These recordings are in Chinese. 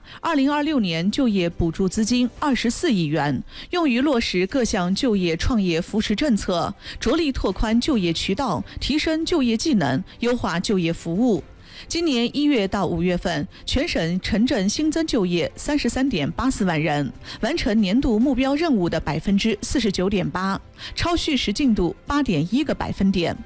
，2026年就业补助资金24亿元，用于落实各项就业创业扶持政策，着力拓宽就业渠道，提升就业技能，优化就业服务。今年1月到5月份，全省城镇新增就业33.84万人，完成年度目标任务的49.8%，超叙时进度8.1个百分点。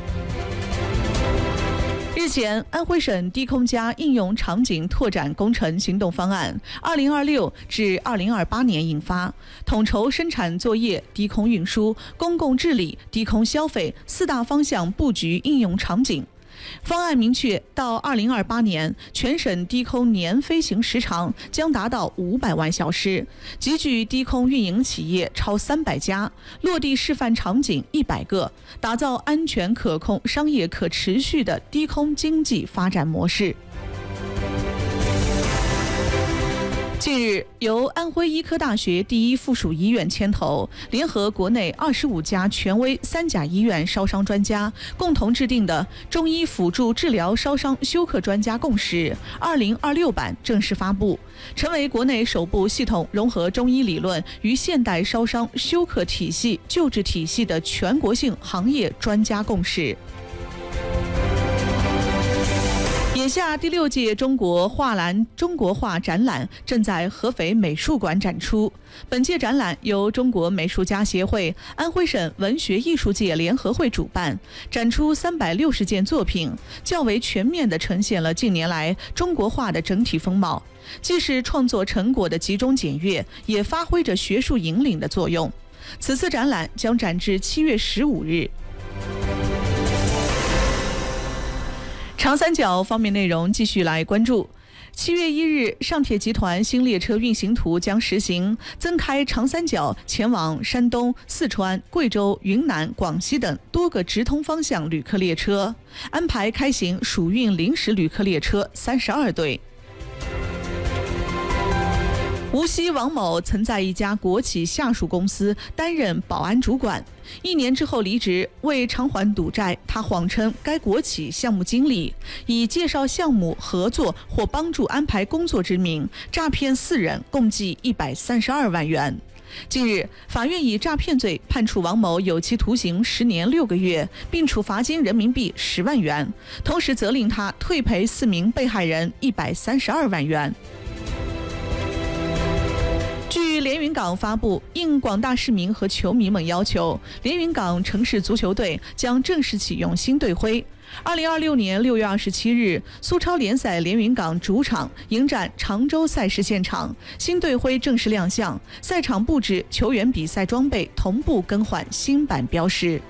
日前，安徽省低空加应用场景拓展工程行动方案2026至2028年印发，统筹生产作业、低空运输、公共治理、低空消费4大方向布局应用场景。方案明确，到2028年，全省低空年飞行时长将达到500万小时，集聚低空运营企业超300家，落地示范场景100个，打造安全可控、商业可持续的低空经济发展模式。近日，由安徽医科大学第一附属医院牵头，联合国内25家权威3甲医院烧伤专家，共同制定的《中医辅助治疗烧伤休克专家共识2026版》正式发布，成为国内首部系统融合中医理论与现代烧伤休克体系救治体系的全国性行业专家共识。眼下第6届中国画展览正在合肥美术馆展出。本届展览由中国美术家协会、安徽省文学艺术界联合会主办，展出360件作品，较为全面地呈现了近年来中国画的整体风貌，既是创作成果的集中检阅，也发挥着学术引领的作用。此次展览将展至7月15日。长三角方面内容继续来关注。7月1日，上铁集团新列车运行图将实行增开长三角前往山东、四川、贵州、云南、广西等多个直通方向旅客列车，安排开行暑运临时旅客列车32对。无锡王某曾在一家国企下属公司担任保安主管，1年之后离职，为偿还赌债，他谎称该国企项目经理，以介绍项目合作或帮助安排工作之名，诈骗4人，共计132万元。近日，法院以诈骗罪判处王某有期徒刑10年6个月，并处罚金人民币10万元，同时责令他退赔4名被害人132万元。据连云港发布，应广大市民和球迷们要求，连云港城市足球队将正式启用新队徽。2026年6月27日，苏超联赛连云港主场迎战常州赛事现场，新队徽正式亮相，赛场布置、球员比赛装备同步更换新版标识。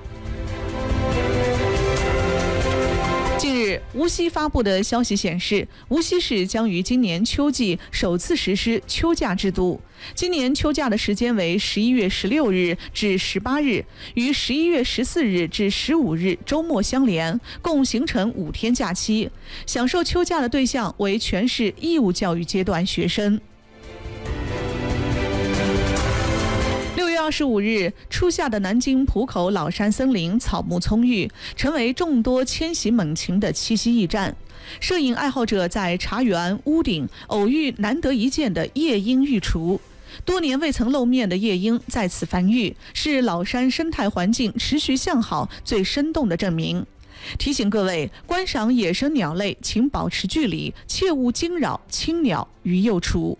近日，无锡发布的消息显示，无锡市将于今年秋季首次实施秋假制度。今年秋假的时间为11月16日至18日，与11月14日至15日周末相连，共形成5天假期。享受秋假的对象为全市义务教育阶段学生。6月25日，初夏的南京浦口老山森林草木葱郁，成为众多迁徙猛禽的栖息驿站。摄影爱好者在茶园屋顶偶遇难得一见的夜莺育雏，多年未曾露面的夜莺在此繁育，是老山生态环境持续向好最生动的证明。提醒各位，观赏野生鸟类请保持距离，切勿惊扰青鸟与幼雏。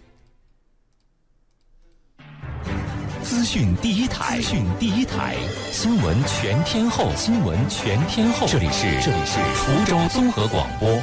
资讯第一台，新闻全天候，这里是滁州综合广播。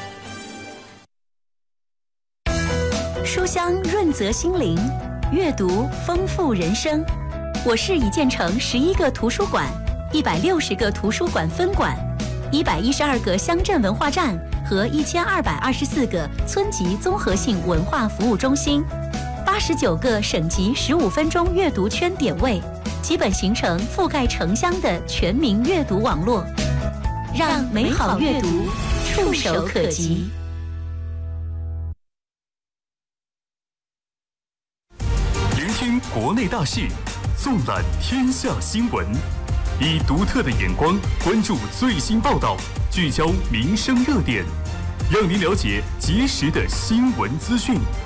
书香润泽心灵，阅读丰富人生。我市已建成11个图书馆，160个图书馆分馆，112个乡镇文化站和1224个村级综合性文化服务中心，89个省级15分钟阅读圈点位，基本形成覆盖城乡的全民阅读网络，让美好阅读触手可及。 聆听国内大事，纵览天下新闻，以独特的眼光关注最新报道，聚焦民生热点，让您了解及时的新闻资讯。